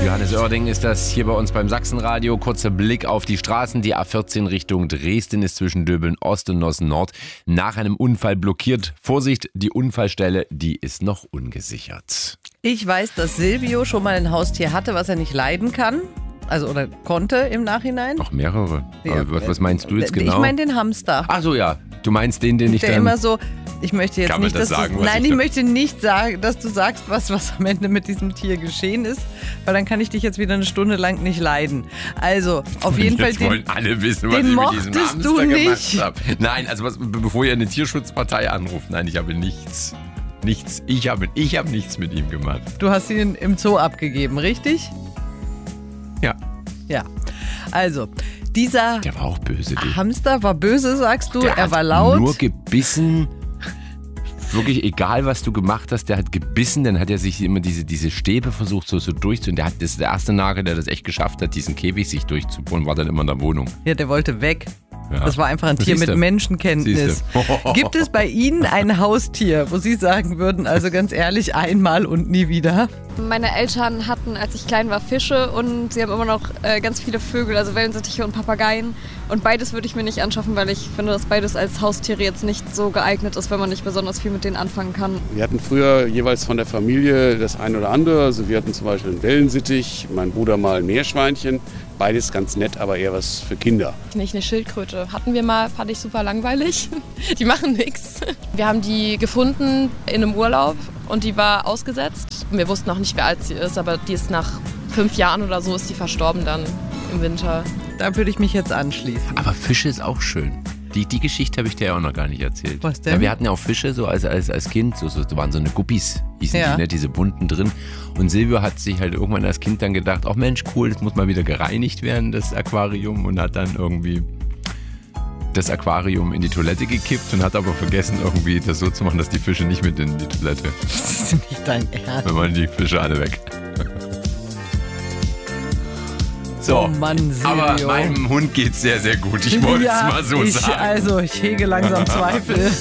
Johannes Oerding ist das hier bei uns beim Sachsenradio. Kurzer Blick auf die Straßen. Die A14 Richtung Dresden ist zwischen Döbeln Ost und Nossen Nord nach einem Unfall blockiert. Vorsicht, die Unfallstelle, die ist noch ungesichert. Ich weiß, dass Silvio schon mal ein Haustier hatte, was er nicht leiden kann. Also oder konnte im Nachhinein. Noch mehrere. Ja, Aber was meinst du jetzt genau? Ich meine den Hamster. Ach so, ja. Du meinst den ich der dann... immer so, ich möchte jetzt Kann man nicht, das dass sagen, du... was Nein, ich ich möchte nicht sagen, dass du sagst, was am Ende mit diesem Tier geschehen ist, weil dann kann ich dich jetzt wieder eine Stunde lang nicht leiden. Also, auf jeden Fall... Jetzt wollen alle wissen, was den ich mit diesem mochtest Hamster du gemacht nicht. habe. Nein, also bevor ihr eine Tierschutzpartei anruft, nein, ich habe nichts. Nichts. Ich habe nichts mit ihm gemacht. Du hast ihn im Zoo abgegeben, richtig? Ja. Ja. Also, dieser Der war auch böse. Hamster war böse, sagst du. Der Er hat war laut. nur gebissen. Wirklich egal, was du gemacht hast, der hat gebissen. Dann hat er sich immer diese Stäbe versucht so durchzuholen. Das ist der erste Nagel, der das echt geschafft hat, diesen Käfig sich durchzubohren, war dann immer in der Wohnung. Ja, der wollte weg. Ja. Das war einfach ein Tier Siehste. mit Menschenkenntnis. Siehste. Gibt es bei Ihnen ein Haustier, wo Sie sagen würden, also ganz ehrlich, einmal und nie wieder? Meine Eltern hatten, als ich klein war, Fische und sie haben immer noch ganz viele Vögel, also Wellensittiche und Papageien. Und beides würde ich mir nicht anschaffen, weil ich finde, dass beides als Haustiere jetzt nicht so geeignet ist, wenn man nicht besonders viel mit denen anfangen kann. Wir hatten früher jeweils von der Familie das eine oder andere. Also wir hatten zum Beispiel einen Wellensittich, mein Bruder mal ein Meerschweinchen. Beides ganz nett, aber eher was für Kinder. Nicht eine Schildkröte. Hatten wir mal, fand ich super langweilig. Die machen nichts. Wir haben die gefunden in einem Urlaub und die war ausgesetzt. Wir wussten auch nicht, wie alt sie ist, aber die ist nach 5 Jahren oder so ist die verstorben dann im Winter. Da würde ich mich jetzt anschließen. Aber Fische ist auch schön. Die Geschichte habe ich dir ja auch noch gar nicht erzählt. Was denn? Ja, wir hatten ja auch Fische so als Kind, so waren so eine Guppies, hießen Ja. die, ne? Diese bunten drin. Und Silvio hat sich halt irgendwann als Kind dann gedacht, ach Mensch, cool, das muss mal wieder gereinigt werden, das Aquarium. Und hat dann irgendwie das Aquarium in die Toilette gekippt und hat aber vergessen, irgendwie das so zu machen, dass die Fische nicht mit in die Toilette. Das ist nicht dein Ernst. Dann waren die Fische alle weg. So, Oh Mann, Silvio. aber meinem Hund geht's sehr, sehr gut. Ich wollte es mal so sagen. Also, ich hege langsam Zweifel.